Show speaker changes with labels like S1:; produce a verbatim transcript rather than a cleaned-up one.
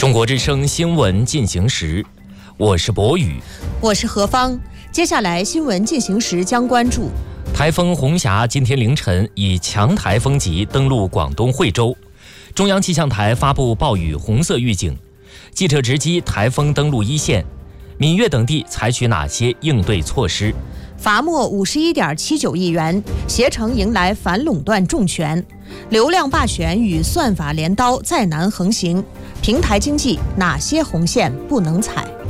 S1: 中国之声新闻进行时，我是博宇，
S2: 我是何芳。接下来新闻进行时将关注：
S1: 台风红霞今天凌晨以强台风级登陆广东惠州，中央气象台发布暴雨红色预警。记者直击台风登陆一线，闽粤等地采取哪些应对措施？
S2: 罚没五十一点七九亿元，携程迎来反垄断重拳。流量霸权与算法镰刀再难横行，平台经济哪些红线不能踩？